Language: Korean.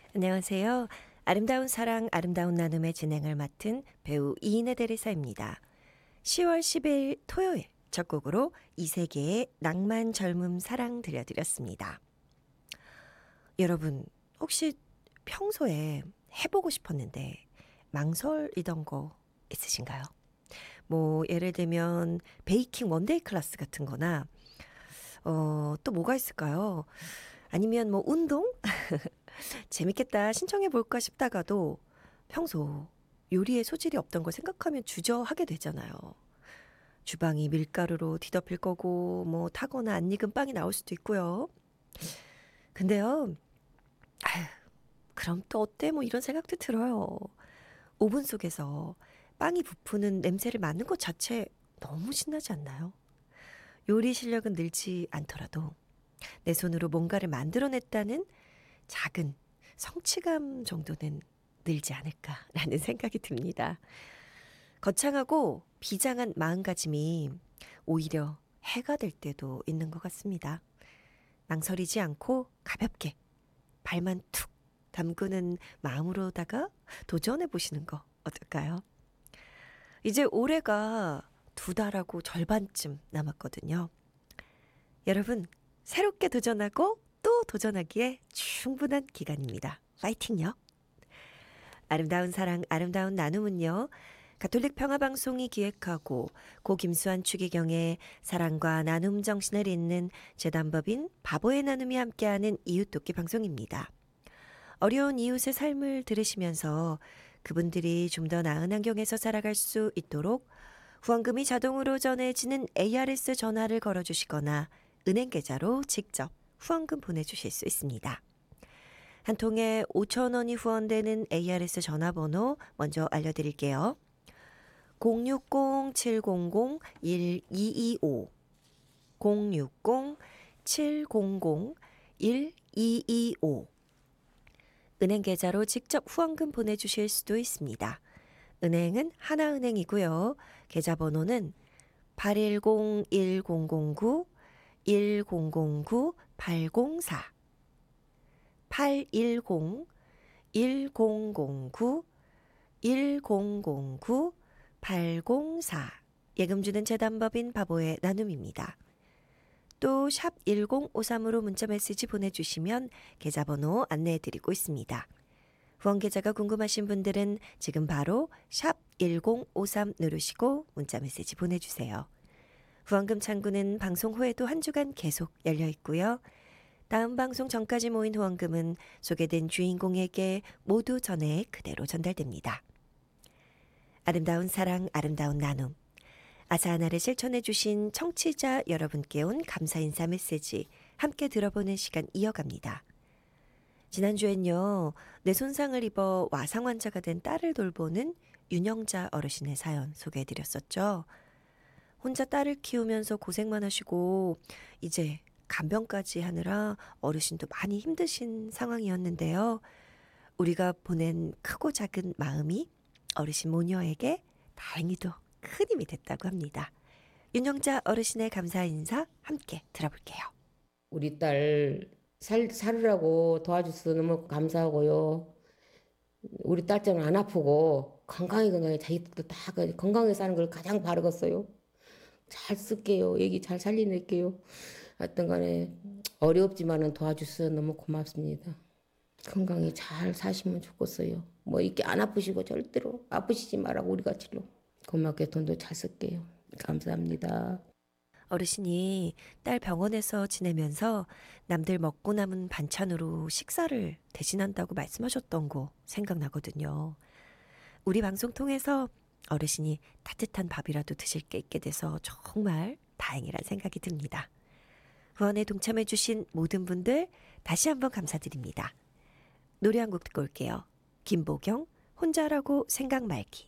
안녕하세요. 아름다운 사랑, 아름다운 나눔의 진행을 맡은 배우 이인혜 대리사입니다. 10월 10일 토요일 첫 곡으로 이세계의 낭만 젊음 사랑 들려드렸습니다. 여러분, 혹시 평소에 해보고 싶었는데 망설이던 거 있으신가요? 뭐 예를 들면 베이킹 원데이 클래스 같은 거나 또 뭐가 있을까요? 아니면 뭐 운동? 재밌겠다 신청해 볼까 싶다가도 평소 요리에 소질이 없던 걸 생각하면 주저하게 되잖아요. 주방이 밀가루로 뒤덮일 거고 뭐 타거나 안 익은 빵이 나올 수도 있고요. 근데요. 아휴, 그럼 또 어때? 뭐 이런 생각도 들어요. 오븐 속에서 빵이 부푸는 냄새를 맡는 것 자체 너무 신나지 않나요? 요리 실력은 늘지 않더라도 내 손으로 뭔가를 만들어냈다는 작은 성취감 정도는 늘지 않을까라는 생각이 듭니다. 거창하고 비장한 마음가짐이 오히려 해가 될 때도 있는 것 같습니다. 망설이지 않고 가볍게 발만 툭 담그는 마음으로다가 도전해 보시는 거 어떨까요? 이제 올해가 2달하고 절반쯤 남았거든요. 여러분, 새롭게 도전하고 또 도전하기에 충분한 기간입니다. 파이팅요! 아름다운 사랑, 아름다운 나눔은요. 가톨릭 평화방송이 기획하고 고 김수환 추기경의 사랑과 나눔 정신을 잇는 재단법인 바보의 나눔이 함께하는 이웃돕기 방송입니다. 어려운 이웃의 삶을 들으시면서 그분들이 좀 더 나은 환경에서 살아갈 수 있도록 후원금이 자동으로 전해지는 ARS 전화를 걸어주시거나 은행 계좌로 직접 후원금 보내주실 수 있습니다. 한 통에 5,000원이 후원되는 ARS 전화번호 먼저 알려드릴게요. 060-700-1225 060-700-1225 은행 계좌로 직접 후원금 보내주실 수도 있습니다. 은행은 하나은행이고요. 계좌번호는 810-1009-1009-804 810-1009-1009-804 예금 주는 재단법인 바보의 나눔입니다. 또 샵 1053으로 문자메시지 보내주시면 계좌번호 안내해드리고 있습니다. 후원 계좌가 궁금하신 분들은 지금 바로 샵 1053 누르시고 문자메시지 보내주세요. 후원금 창구는 방송 후에도 한 주간 계속 열려 있고요. 다음 방송 전까지 모인 후원금은 소개된 주인공에게 모두 전액 그대로 전달됩니다. 아름다운 사랑, 아름다운 나눔. 아사하나를 실천해 주신 청취자 여러분께 온 감사 인사 메시지 함께 들어보는 시간 이어갑니다. 지난주엔요. 뇌 손상을 입어 와상 환자가 된 딸을 돌보는 윤영자 어르신의 사연 소개해드렸었죠. 혼자 딸을 키우면서 고생만 하시고 이제 간병까지 하느라 어르신도 많이 힘드신 상황이었는데요. 우리가 보낸 크고 작은 마음이 어르신 모녀에게 다행히도 큰 힘이 됐다고 합니다. 윤영자 어르신의 감사 인사 함께 들어볼게요. 우리 딸 살으라고 도와줘서 너무 감사하고요. 우리 딸처럼 안 아프고 건강히 자기도 다 건강하게 사는 걸 가장 바라겠어요. 잘 쓸게요. 얘기 잘 살려낼게요. 하여튼 간에 어렵지만은 도와주셔서 너무 고맙습니다. 건강히 잘 사시면 좋겠어요. 뭐 이렇게 안 아프시고 절대로 아프시지 말라고 우리 같이로. 고맙게 돈도 잘 쓸게요. 감사합니다. 어르신이 딸 병원에서 지내면서 남들 먹고 남은 반찬으로 식사를 대신한다고 말씀하셨던 거 생각나거든요. 우리 방송 통해서 어르신이 따뜻한 밥이라도 드실 게 있게 돼서 정말 다행이란 생각이 듭니다. 후원에 동참해주신 모든 분들 다시 한번 감사드립니다. 노래 한 곡 듣고 올게요. 김보경, 혼자라고 생각 말기.